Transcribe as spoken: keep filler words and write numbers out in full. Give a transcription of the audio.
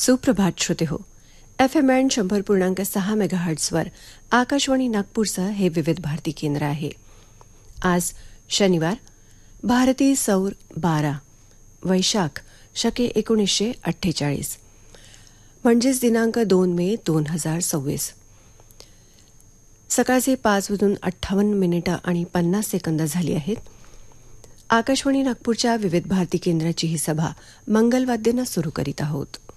सुप्रभात श्रोते हो. एफ एम अँड शंभर पूर्णांक सहा मेगाहर्ट्झवर आकाशवाणी नागपूरचं हे विविध भारती केंद्र आहे. आज शनिवार, भारती सौर बारा, वैशाख शके एकोणीसशे अठ्ठेचाळीस, म्हणजेच दिनांक दोन मे दोन हजार सव्वीस. सकाळचे पाच वाजून अठ्ठावन्न मिनिटं आणि पन्नास सेकंद झाली आहेत. आकाशवाणी नागपूरच्या विविध भारती केंद्राची ही सभा मंगलवाद्यानं सुरू करीत आहोत.